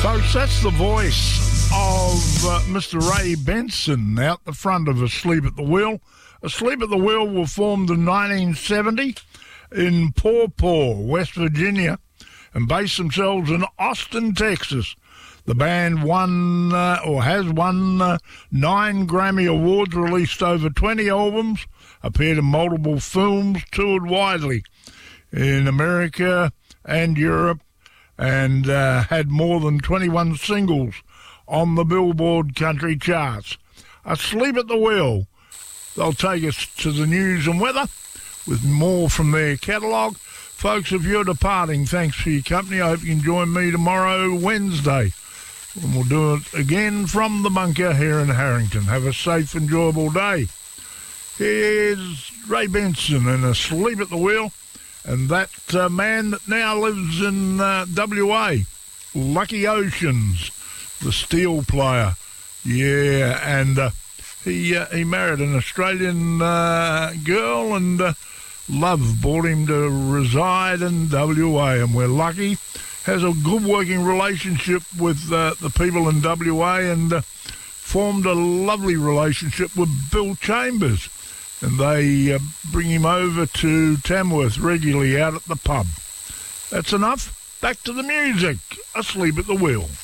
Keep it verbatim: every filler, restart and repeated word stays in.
Folks, that's the voice of uh, Mister Ray Benson out the front of Asleep at the Wheel. Asleep at the Wheel were formed in nineteen seventy in Paw Paw, West Virginia, and based themselves in Austin, Texas. The band won, uh, or has won, uh, nine Grammy Awards, released over twenty albums, appeared in multiple films, toured widely in America and Europe, and uh, had more than twenty-one singles on the Billboard country charts. Asleep at the Wheel. They'll take us to the news and weather with more from their catalogue. Folks, if you're departing, thanks for your company. I hope you can join me tomorrow, Wednesday, and we'll do it again from the bunker here in Harrington. Have a safe, enjoyable day. Here's Ray Benson and Asleep at the Wheel. And that uh, man that now lives in uh, W A, Lucky Oceans, the steel player. Yeah, and uh, he uh, he married an Australian uh, girl, and uh, love brought him to reside in W A. And we're lucky. Has a good working relationship with uh, the people in W A, and uh, formed a lovely relationship with Bill Chambers. And they uh, bring him over to Tamworth regularly out at the pub. That's enough. Back to the music. Asleep at the Wheel.